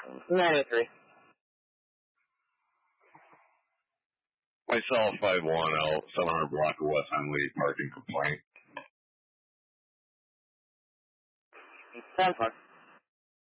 903. Myself, 510, 700 block of West Henley, parking complaint. 10-4.